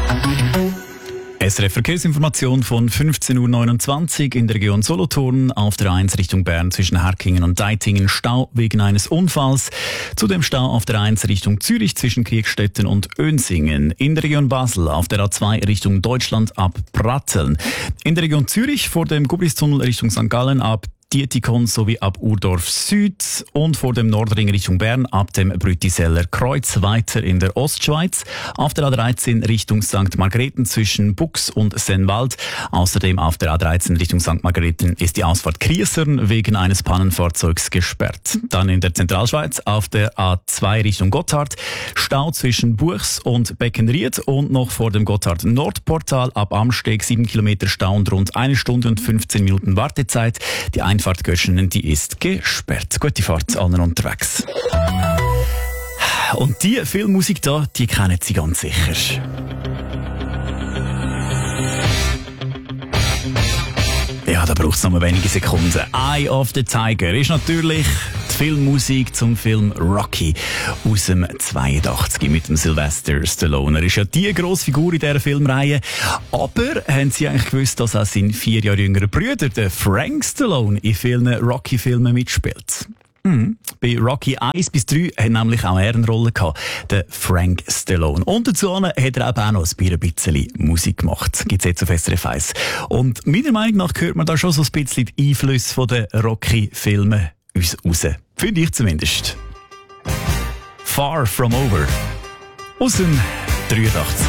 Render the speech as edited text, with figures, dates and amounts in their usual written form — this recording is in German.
SRF Verkehrsinformation von 15.29 Uhr in der Region Solothurn. Auf der A1 Richtung Bern zwischen Herkingen und Deitingen Stau wegen eines Unfalls. Zudem Stau auf der A1 Richtung Zürich zwischen Kriegstetten und Önsingen. In der Region Basel auf der A2 Richtung Deutschland ab Pratteln. In der Region Zürich vor dem Gubristunnel Richtung St. Gallen ab Dietikon sowie ab Urdorf Süd und vor dem Nordring Richtung Bern ab dem Brütiseller Kreuz weiter in der Ostschweiz. Auf der A13 Richtung St. Margrethen zwischen Bux und Sennwald. Außerdem auf der A13 Richtung St. Margrethen ist die Ausfahrt Kriesern wegen eines Pannenfahrzeugs gesperrt. Dann in der Zentralschweiz auf der A2 Richtung Gotthard Stau zwischen Buchs und Beckenried und noch vor dem Gotthard Nordportal ab Amsteg 7 Kilometer Stau und rund 1 Stunde und 15 Minuten Wartezeit. Die Einfahrt Göschenen, die ist gesperrt. Gute Fahrt allen unterwegs. Und die Filmmusik da, die kennen Sie ganz sicher. Ja, da braucht es noch mal wenige Sekunden. Eye of the Tiger ist natürlich die Filmmusik zum Film Rocky aus dem 82 mit dem Sylvester Stallone. Er ist ja die grosse Figur in dieser Filmreihe. Aber haben Sie eigentlich gewusst, dass auch sein 4 Jahre jüngerer Bruder, der Frank Stallone, in vielen Rocky-Filmen mitspielt? Bei Rocky 1 bis 3 hat nämlich auch er eine Rolle gehabt, der Frank Stallone. Und dazu hat er auch noch ein bisschen Musik gemacht. Gibt's jetzt auf SRF 1. Und meiner Meinung nach hört man da schon so ein bisschen die Einflüsse von den Rocky-Filmen uns raus. Finde ich zumindest. Far From Over. Aus dem 83.